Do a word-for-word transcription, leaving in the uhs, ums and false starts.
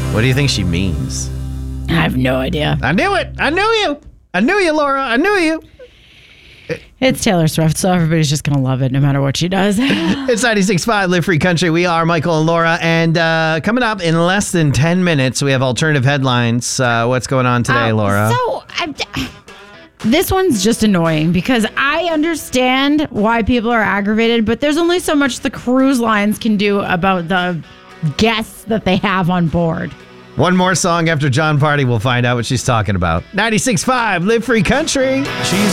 What do you think she means? I have no idea. I knew it. I knew you. I knew you, Laura. I knew you. It's Taylor Swift, so everybody's just going to love it no matter what she does. It's ninety-six point five Live Free Country. We are Michael and Laura. And uh, coming up in less than ten minutes, we have alternative headlines. Uh, what's going on today, Uh, Laura? So, I, this one's just annoying because I understand why people are aggravated, but there's only so much the cruise lines can do about the guests that they have on board. One more song after John Party. We'll find out what she's talking about. ninety-six point five Live Free Country. She's